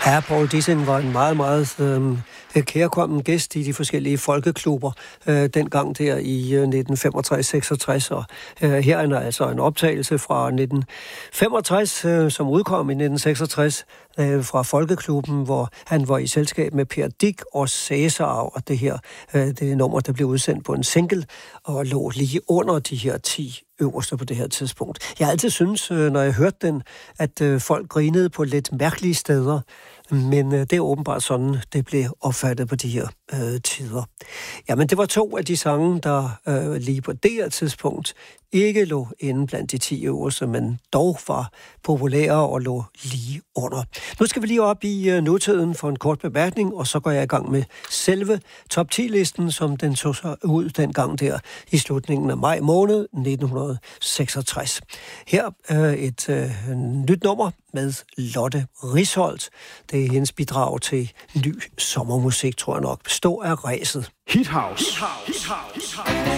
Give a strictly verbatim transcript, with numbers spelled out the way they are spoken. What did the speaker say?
Ja, Paul Dissing var en meget, meget øh, kærkommen gæst i de forskellige folkeklubber øh, dengang der i øh, nitten femogtres seksogtres. Og øh, her er altså en optagelse fra nitten femogtres, øh, som udkom i nitten seksogtres øh, fra Folkeklubben, hvor han var i selskab med Per Dick og Cæsar, og det her øh, det er nummer, der blev udsendt på en single og lå lige under de her ti øverste på det her tidspunkt. Jeg har altid synes, når jeg hørte den, at folk grinede på lidt mærkelige steder, men det er åbenbart sådan, det blev opfattet på de her øh, tider. Jamen, det var to af de sange, der øh, lige på det her tidspunkt ikke lå inde blandt de ti øverste, men dog var populære og lå lige under. Nu skal vi lige op i øh, nutiden for en kort bemærkning, og så går jeg i gang med selve top ti-listen, som den tog sig ud dengang der i slutningen af maj måned nitten seksogtres. Her er øh, et øh, nyt nummer med Lotte Risholdt. Det er hendes bidrag til ny sommermusik, tror jeg nok. Stå af ræset. Hit House. Hit House. Hit House.